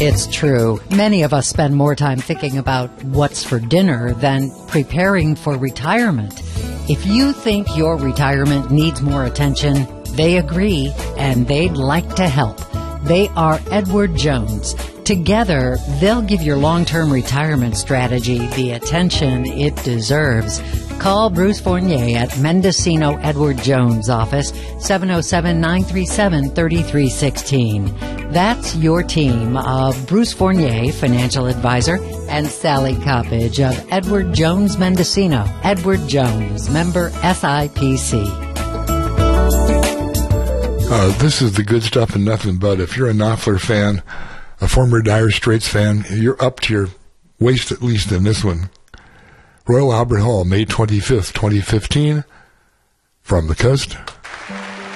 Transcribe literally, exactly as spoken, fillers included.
It's true. Many of us spend more time thinking about what's for dinner than preparing for retirement. If you think your retirement needs more attention, they agree, and they'd like to help. They are Edward Jones. Together, they'll give your long-term retirement strategy the attention it deserves. Call Bruce Fournier at Mendocino Edward Jones office, seven oh seven, nine three seven, three three one six. That's your team of Bruce Fournier, financial advisor, and Sally Coppage of Edward Jones Mendocino. Edward Jones, member S I P C. Uh, this is the good stuff and nothing but. If you're a Knopfler fan, a former Dire Straits fan, you're up to your waist at least in this one. Royal Albert Hall, May twenty-fifth, twenty fifteen. From the coast